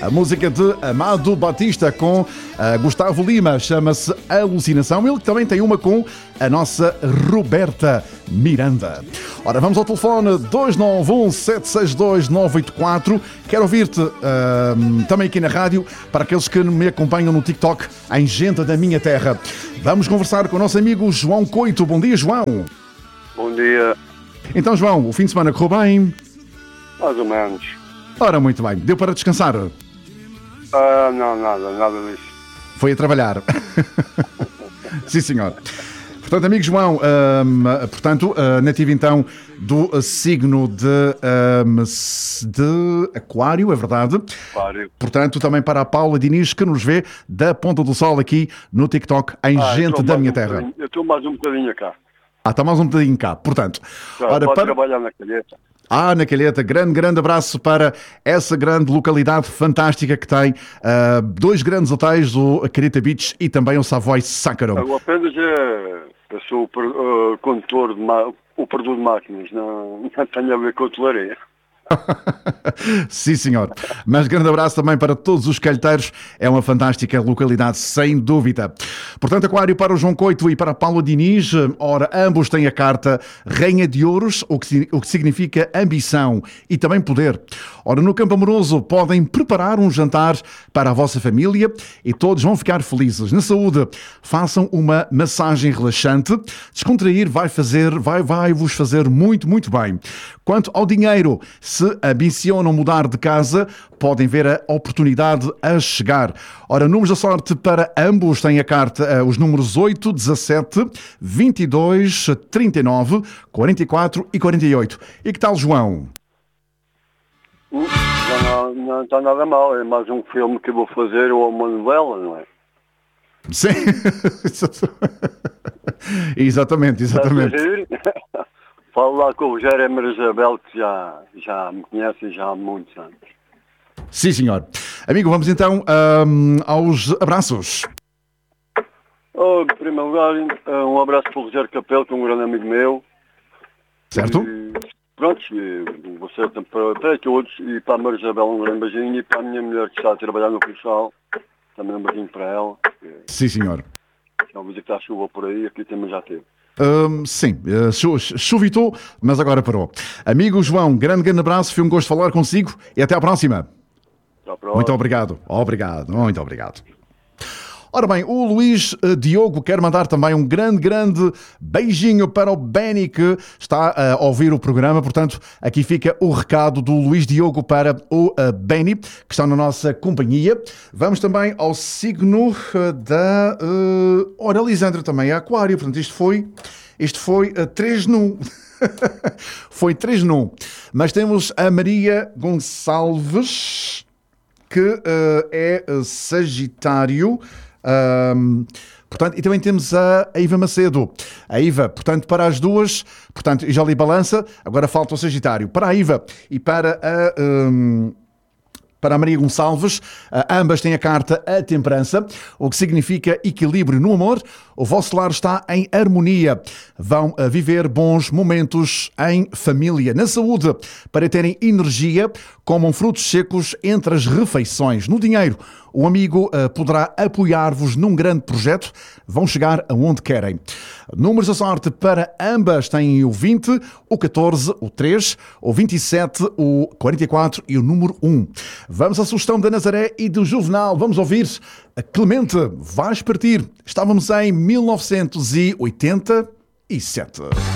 A música de Amado Batista com Gustavo Lima chama-se Alucinação. Ele também tem uma com a nossa Roberta Miranda. Ora, vamos ao telefone 291-762-984. Quero ouvir-te também aqui na rádio, para aqueles que me acompanham no TikTok, em Gente da Minha Terra. Vamos conversar com o nosso amigo João Coito. Bom dia, João. Bom dia. Então, João, o fim de semana correu bem? Mais ou menos. Ora, muito bem. Deu para descansar? Não, nada disso. Foi a trabalhar. Sim, senhor. Portanto, amigo João, nativo então do signo de Aquário, é verdade? Aquário. Portanto, também para a Paula Diniz, que nos vê da Ponta do Sol aqui no TikTok, em Gente da Minha Terra. Eu estou mais um bocadinho cá. Está mais um bocadinho cá, portanto. Pode trabalhar na Calheta. Na Calheta, grande abraço para essa grande localidade fantástica que tem dois grandes hotéis, o Calheta Beach e também o Savoy Sácaro. Eu apenas eu sou o condutor, o produtor de máquinas, não tenho a ver com a hotelaria. Sim, senhor. Mas grande abraço também para todos os calheteiros. É uma fantástica localidade, sem dúvida. Portanto, Aquário, para o João Coito e para a Paula Diniz, ora, ambos têm a carta Rainha de Ouros, o que significa ambição e também poder. Ora, no campo amoroso, podem preparar um jantar para a vossa família e todos vão ficar felizes. Na saúde, façam uma massagem relaxante. Descontrair vai-vos fazer muito, muito bem. Quanto ao dinheiro, se ambicionam mudar de casa, podem ver a oportunidade a chegar. Ora, números da sorte para ambos têm a carta, os números 8, 17, 22, 39, 44 e 48. E que tal, João? Já não está nada mal, é mais um filme que eu vou fazer ou uma novela, não é? Sim, exatamente. Falo lá com o Rogério e a Maria Isabel, que já me conhecem já há muitos anos. Sim, senhor. Amigo, vamos então aos abraços. Em primeiro lugar, um abraço para o Rogério Capelo, que é um grande amigo meu. Certo? E, pronto, você para todos, e para a Maria Isabel um grande beijinho, e para a minha mulher que está a trabalhar no Funchal, também um beijinho para ela. Sim, senhor. Já ouvi dizer que está chuva por aí, aqui também já teve. Sim, chuvitou, mas agora parou. Amigo João, grande abraço, foi um gosto falar consigo e até à próxima. Até à próxima. Muito obrigado. Muito obrigado. Ora bem, o Luís Diogo quer mandar também um grande beijinho para o Benny, que está a ouvir o programa. Portanto, aqui fica o recado do Luís Diogo para o Benny, que está na nossa companhia. Vamos também ao signo da Lisandra, também é Aquário. Portanto, isto foi 3 num. Foi 3 num. Mas temos a Maria Gonçalves, que é Sagitário. Portanto, e também temos a Iva Macedo. A Iva, portanto, para as duas, portanto, já li balança, agora falta o Sagitário. Para a Iva e para a Maria Gonçalves, ambas têm a carta A Temperança, o que significa equilíbrio no amor. O vosso lar está em harmonia. Vão viver bons momentos em família. Na saúde, para terem energia, comam frutos secos entre as refeições. No dinheiro, o amigo poderá apoiar-vos num grande projeto. Vão chegar aonde querem. Números da sorte para ambas têm o 20, o 14, o 3, o 27, o 44 e o número 1. Vamos à sugestão da Nazaré e do Juvenal. Vamos ouvir Clemente, vais partir. Estávamos em 1987.